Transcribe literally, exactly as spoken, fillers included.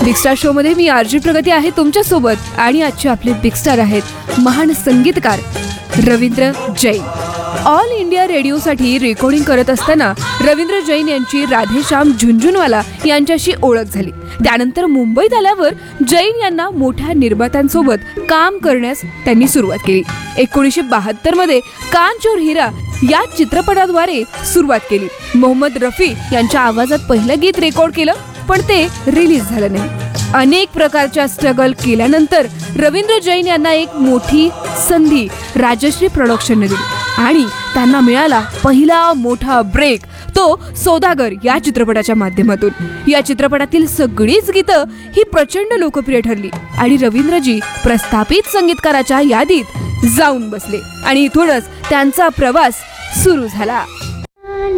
Big star show मध्ये मी RG प्रगती आहे तुमच्या सोबत आणि आजचे आपले बिग स्टार आहेत महान संगीतकार Ravindra Jain. All India रेडिओसाठी recording करत असताना रवींद्र जैन यांची राधेश्याम झुंझुनवाला यांच्याशी ओळख झाली. त्यानंतर मुंबईत आल्यावर जैन यांना मोठ्या निर्मात्यांसोबत काम करण्यास त्यांनी सुरुवात केली. एकोणीसशे बहात्तर मध्ये कान चोर हिरा या चित्रपटाद्वारे सुरुवात केली. मोहम्मद रफी यांच्या आवाजात पहिलं गीत रेकॉर्ड केलं पण ते रिलीज झालं नाही. अनेक प्रकारच्या स्ट्रगल केल्यानंतर रवींद्र जैन यांना एक मोठी संधी राजश्री प्रोडक्शनने दिली आणि त्यांना मिळाला पहिला मोठा ब्रेक, तो सौदागर या चित्रपटाच्या माध्यमातून. या चित्रपटातील सगळीच गीतं ही प्रचंड लोकप्रिय ठरली आणि रवींद्रजी प्रस्थापित संगीतकाराच्या यादीत जाऊन बसले आणि इथूनच त्यांचा प्रवास सुरू झाला.